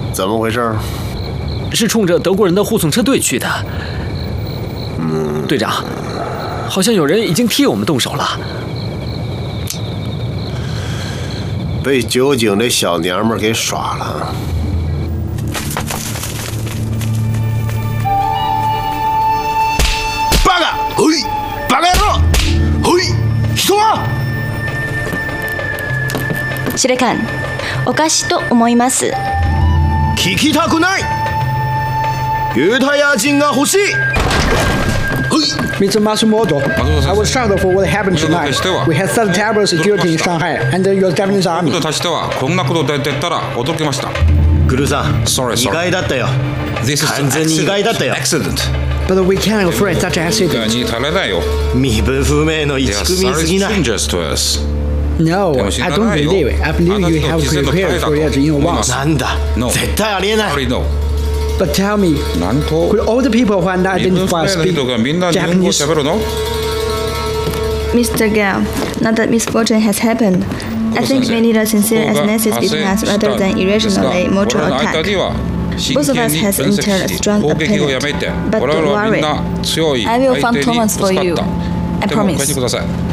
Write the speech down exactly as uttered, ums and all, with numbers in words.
怎么回事？ 是冲着德国人的护送车队去的。 嗯， 队长，好像有人已经替我们动手了。 被酒井这小娘们给耍了。バカ！おい！バカ野郎！おい！人は？ 司令官、おかしと思います。 聞きたくない。ユダヤ人が欲しい。 Mister Matsumoto, I was shocked for what happened tonight. We had such terrible security in Shanghai under your Japanese army. としてはこんなこと出たら驚きました。 グルさん、 Sorry, sorry. 意外だったよ。完全に意外だったよ。 Accident. But we can't afford such accident. に足りないよ。 身分不明の一組すぎない。 No, I don't believe it. I believe you have prepared for it in advance. なんだ、絶対ありえない。 But tell me, could all the people who are not identified speak Japanese? Mister Gao, now that misfortune has happened, I think we need a sincere analysis between us rather than irrationally mutual attack. Both of us has entered a strong opponent, but don't worry, I will find Thomas for you. I promise.